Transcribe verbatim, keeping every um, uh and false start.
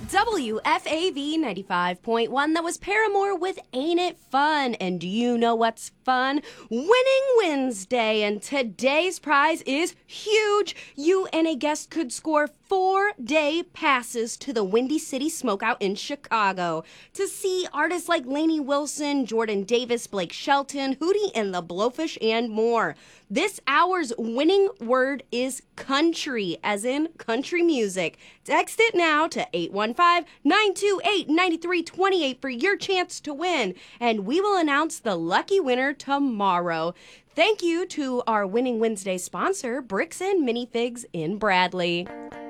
W F A V ninety-five point one. That was Paramore with Ain't It Fun. And do you know what's fun? Winning Wednesday. And today's prize is huge. You and a guest could score four-day passes to the Windy City Smokeout in Chicago to see artists like Lainey Wilson, Jordan Davis, Blake Shelton, Hootie and the Blowfish, and more. This hour's winning word is country, as in country music. Text it now to eight one five, nine two eight, nine three two eight for your chance to win, and we will announce the lucky winner tomorrow. Thank you to our Winning Wednesday sponsor, Bricks and Minifigs in Bradley.